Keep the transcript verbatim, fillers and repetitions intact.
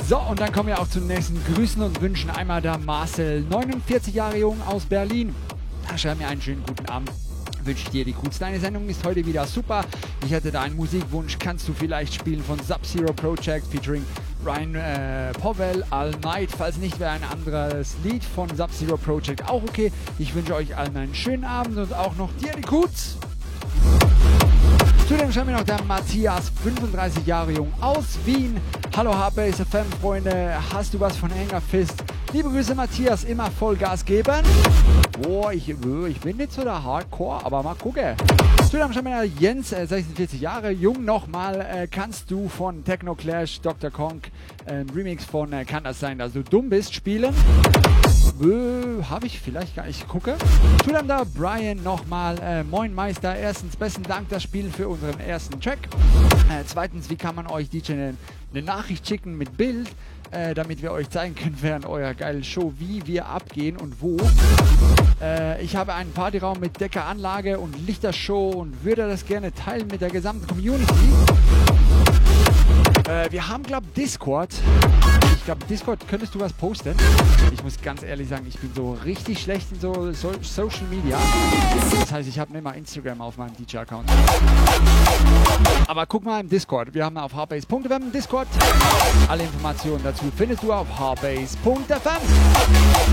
So, und dann kommen wir auch zum nächsten Grüßen und Wünschen. Einmal der Marcel, neunundvierzig Jahre jung aus Berlin. Da schreibt mir einen schönen guten Abend. Wünsche ich dir die Gutes. Deine Sendung ist heute wieder super. Ich hätte da einen Musikwunsch. Kannst du vielleicht spielen von Sub-Zero Project featuring Ryan äh, Powell, All Night. Falls nicht, wäre ein anderes Lied von Sub-Zero Project auch okay. Ich wünsche euch allen einen schönen Abend und auch noch dir die Gutes. Zudem schauen wir noch der Matthias, fünfunddreißig Jahre jung aus Wien. Hallo Hardbase F M Freunde, hast du was von Hanger Fist? Liebe Grüße Matthias, immer Vollgas geben. Boah, ich, ich bin nicht so der Hardcore, aber mal gucken. Zudem schauen wir noch Jens, äh, sechsundvierzig Jahre jung nochmal. Äh, kannst du von Techno Clash, Doktor Konk, äh, Remix von äh, Kann das sein, dass du dumm bist, spielen? Äh, Habe ich vielleicht gar nicht. Ich gucke. Zudem da Brian nochmal. Äh, Moin Meister. Erstens, besten Dank das Spiel für unseren ersten Track. Äh, zweitens, wie kann man euch D J eine, eine Nachricht schicken mit Bild, äh, damit wir euch zeigen können während eurer geilen Show, wie wir abgehen und wo. Äh, ich habe einen Partyraum mit Deckeranlage und Lichtershow und würde das gerne teilen mit der gesamten Community. Äh, wir haben, glaube ich, Discord. Ich glaube, Discord, könntest du was posten? Ich muss ganz ehrlich sagen, ich bin so richtig schlecht in so, so Social Media. Das heißt, ich habe nicht mal Instagram auf meinem D J-Account. Aber guck mal im Discord. Wir haben auf hardbase punkt f m Discord. Alle Informationen dazu findest du auf hardbase punkt f m.